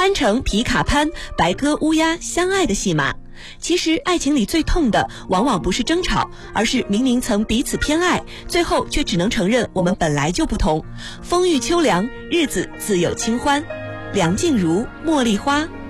潘城皮卡潘、白鸽乌鸦相爱的戏码。其实爱情里最痛的往往不是争吵，而是明明曾彼此偏爱，最后却只能承认我们本来就不同。风雨秋凉，日子自有清欢。梁静茹、茉莉花。